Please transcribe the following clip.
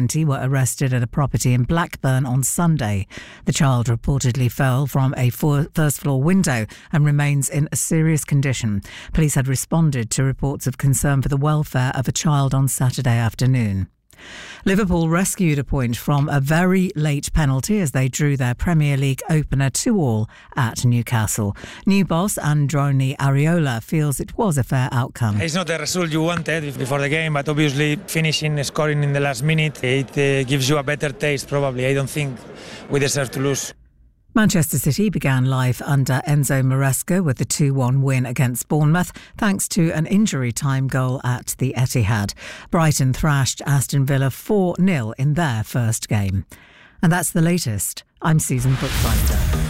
20 were arrested at a property in Blackburn on Sunday. The child reportedly fell from a first-floor window and remains in a serious condition. Police had responded to reports of concern for the welfare of a child on Saturday afternoon. Liverpool rescued a point from a very late penalty as they drew their Premier League opener 2-2 at Newcastle. New boss Androni Areola feels it was a fair outcome. It's not the result you wanted before the game, but obviously scoring in the last minute, it gives you a better taste probably. I don't think we deserve to lose. Manchester City began life under Enzo Maresca with the 2-1 win against Bournemouth, thanks to an injury-time goal at the Etihad. Brighton thrashed Aston Villa 4-0 in their first game. And that's the latest. I'm Susan Bookbinder.